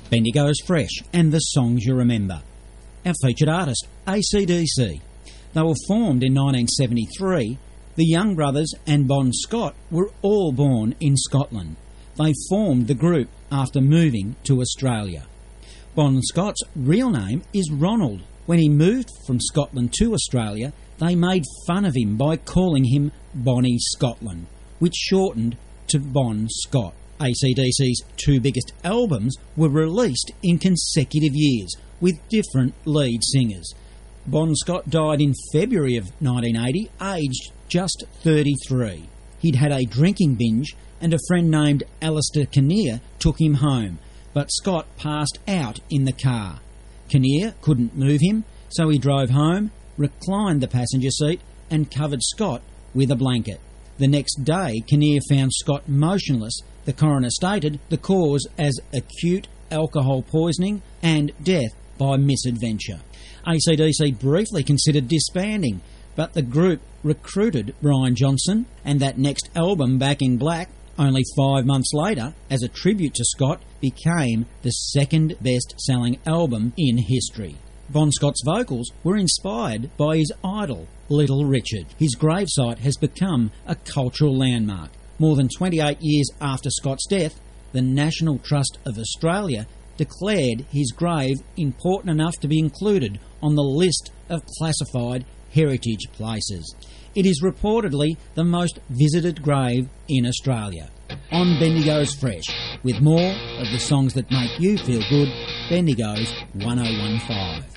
Bendigo's Fresh and the songs you remember. Our featured artist, AC/DC. They were formed in 1973. The Young Brothers and Bon Scott were all born in Scotland. They formed the group after moving to Australia. Bon Scott's real name is Ronald. When he moved from Scotland to Australia, they made fun of him by calling him Bonnie Scotland, which shortened to Bon Scott. AC/DC's two biggest albums were released in consecutive years with different lead singers. Bon Scott died in February of 1980, aged just 33. He'd had a drinking binge and a friend named Alistair Kinnear took him home, but Scott passed out in the car. Kinnear couldn't move him, so he drove home, reclined the passenger seat and covered Scott with a blanket. The next day, Kinnear found Scott motionless. The coroner stated the cause as acute alcohol poisoning and death by misadventure. AC/DC briefly considered disbanding, but the group recruited Brian Johnson, and that next album, Back in Black, only 5 months later, as a tribute to Scott, became the second best-selling album in history. Bon Scott's vocals were inspired by his idol, Little Richard. His gravesite has become a cultural landmark. More than 28 years after Scott's death, the National Trust of Australia declared his grave important enough to be included on the list of classified heritage places. It is reportedly the most visited grave in Australia. On Bendigo's Fresh, with more of the songs that make you feel good, Bendigo's 1015.